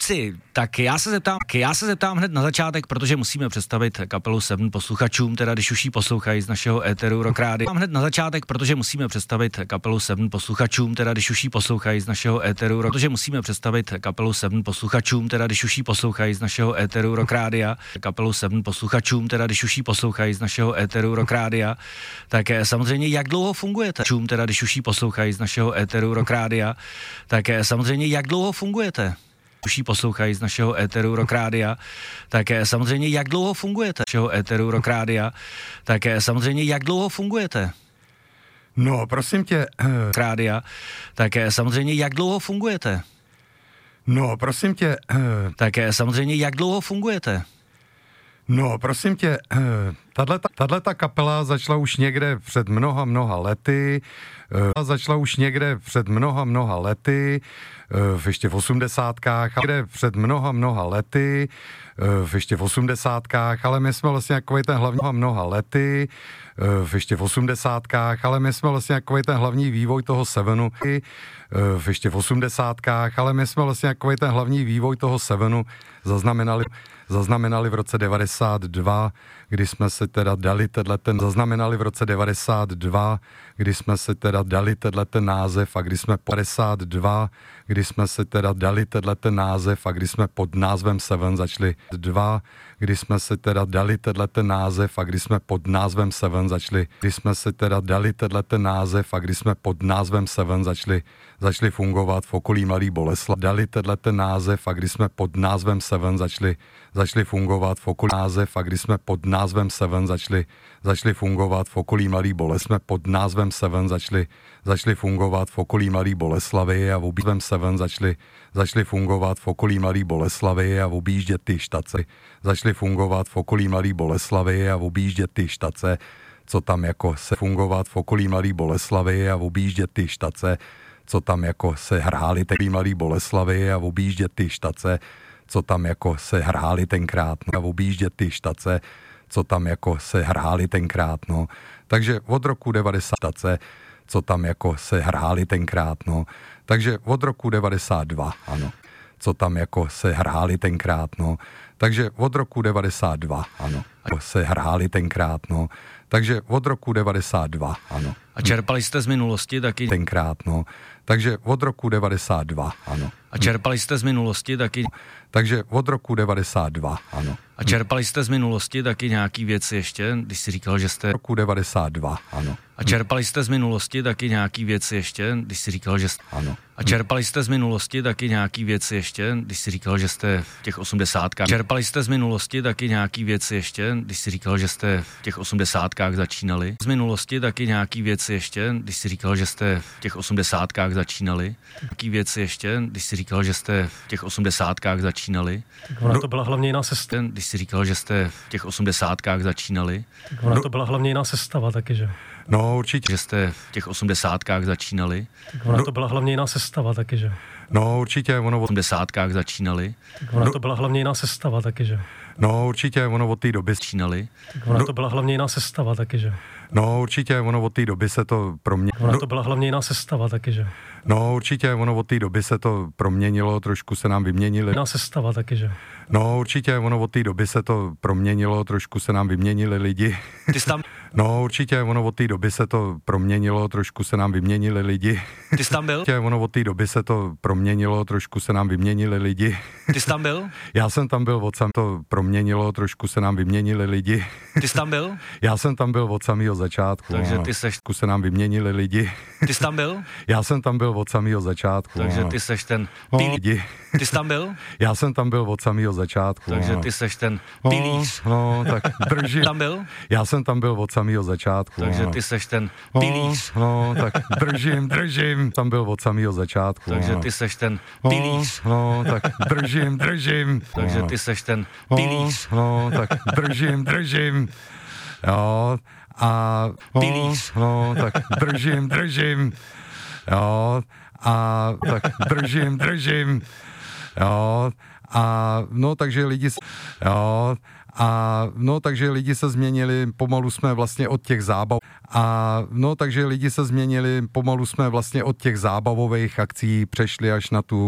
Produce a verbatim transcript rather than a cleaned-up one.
Chlapci, tak já se zeptám, já se zeptám hned na začátek, protože musíme představit kapelu Seven posluchačům, teda když už ji poslouchají z našeho éteru Rock Rádia. Mám hned na začátek, protože musíme představit kapelu Seven posluchačům, teda když už ji poslouchají z našeho éteru, protože musíme představit kapelu Seven posluchačům, teda když už ji poslouchají z našeho éteru Rock Rádia, kapelu Seven posluchačům, teda když už ji poslouchají z našeho éteru Rock Rádia, tak samozřejmě jak dlouho fungujete? Čům, teda když už ji poslouchají z našeho éteru Rock Rádia, tak samozřejmě jak dlouho fungujete? Už ji poslouchají z našeho éteru Rock Rádia, tak samozřejmě jak dlouho fungujete? Našeho éteru Rock Rádia, tak samozřejmě jak dlouho fungujete? No, prosím tě. Rock Rádia, tak samozřejmě jak dlouho fungujete? No, prosím tě. Tak samozřejmě jak dlouho fungujete? No, prosím tě, tato kapela začala už někde před mnoha, mnoha lety, začala už někde před mnoha, mnoha lety, ještě v osmdesátkách, někde před mnoha, mnoha lety, ještě v osmdesátkách, ale my jsme vlastně takový ten hlavní mnoha lety, ještě v osmdesátkách, ale my jsme vlastně takový ten hlavní vývoj toho Sevenu, ještě v osmdesátkách, ale my jsme vlastně takový ten hlavní vývoj toho Sevenu zaznamenali zaznamenali v roce devadesát dva, kdy jsme se teda dali tenhle ten, zaznamenali v roce devadesát dva, kdy jsme se teda dali tenhle ten název a kdy jsme padesát dva, kdy jsme se teda dali tenhle ten název a kdy jsme pod názvem Seven začali dva, kdy jsme se teda dali tenhle ten název a kdy jsme pod názvem Seven začali, kdy jsme se teda dali tenhle ten název a kdy jsme pod názvem Seven začali, začali fungovat v okolí Mladý Boleslav, dali tenhle ten název a kdy jsme pod názvem Seven začali, začali fungovat v okolí název a kdy jsme pod názvem Seven začali, začali fungovat v okolí Mladý Boleslav, jsme pod názvem Seven začali, začali fungovat v okolí Mladý Boleslavy a v objíždem Seven začali, začali fungovat v okolí Mladý Boleslavy a objíždět ty štace, začali fungovat v okolí Mladý Boleslavy a objíždět ty štace, co tam jako se fungovat v okolí Mladý Boleslavy a objíždět ty štace, co tam jako se hráli ty Mladý Boleslavy a objíždět ty štace, co tam jako se hráli tenkrát, no, a objíždět ty štace, co tam jako se hráli tenkrát, no. Takže od roku devadesát štace, co tam jako se hráli tenkrát, no. Takže od roku devadesát dva, ano. Co tam jako se hráli tenkrát, no. Takže od roku devadesát dva, ano. Se hráli tenkrát, no. Takže od roku devadesát dva, ano. A čerpali jste z minulosti taky? Tenkrát, no. Takže od roku devadesát dva, ano. A čerpali jste z minulosti taky? Takže od roku devadesát dva, ano. A čerpali jste z minulosti taky nějaký věci ještě, když jsi říkal, že jste... Roku devadesát dva, ano. A čerpali jste z minulosti taky nějaký věci ještě, když jsi říkal, že jste... Ano. A čerpali jste z minulosti taky nějaký věci ještě, když jsi říkal, že jste v těch osmdesátkách... Čerpali jste z minulosti taky nějaký věci ještě, když jsi říkal, že jste v těch osmdesátkách začínali? Z minulosti taky nějaký věci ještě, když jsi říkal, že jste v těch osmdesátkách začínali? Nějaký věci ještě, když jsi říkal, že jste v těch osmdesátkách začínali? Tak ona to byla hlavně jiná sestava. Když jsi říkal, že jste v těch osmdesátkách začínali? Tak ona to byla hlavně jiná sestava taky, že? No určitě. Že jste v těch osmdesátkách začínali? Tak ona to byla hlavně jiná sestava taky, že? No určitě, ono V osmdesátkách začínali? Tak ona to byla hlavně jiná sestava taky, že? No určitě, ono od té doby začínali? Tak ona to byla hlavně jiná sestava taky, že? No určitě, ono od té doby se to proměnilo. Ona to byla hlavně jiná sestava taky, že? No určitě, ono od té doby se to proměnilo, trošku se nám vyměnili. Jiná sestava taky, že? No určitě, ono od té doby se to proměnilo, trošku se nám vyměnili lidi. Ty jsi tam... No určitě, ono od té doby se to proměnilo, trošku se nám vyměnili lidi. Ty jsi tam byl? Určitě, ono od té doby se to proměnilo, trošku se nám vyměnili lidi. Ty jsi tam byl? Já jsem tam byl od sam, to proměnilo, trošku se nám vyměnili lidi. Ty jsi tam byl? Já jsem tam byl od samého začátku. Takže ano. ty seš... se nám vyměnili lidi. Ty jsi tam byl? Já jsem tam byl od samého začátku. Takže ano. ty seš ten No, pilíř. lidi. Ty jsi tam byl? Já jsem tam byl od samého začátku. Takže ano. ty seš ten No, pilíř. no, tak držím. Tam byl? Já jsem tam byl od samého začátku. Takže ano. ty seš ten No, pilíř. no, tak držím, držím. Tam byl od samého začátku. Takže ano. ty seš ten No, pilíř. no, tak držím, držím. Takže ano. ty seš ten No, pilíř. no, tak držím, držím. Jo, a no, Pilíř. no, tak držím, držím. Jo, a tak držím, držím. Jo, a no, takže lidi, s- jo, a no, takže lidi se změnili, pomalu jsme vlastně od těch zábav, a no, takže lidi se změnili, pomalu jsme vlastně od těch zábavových akcí přešli až na tu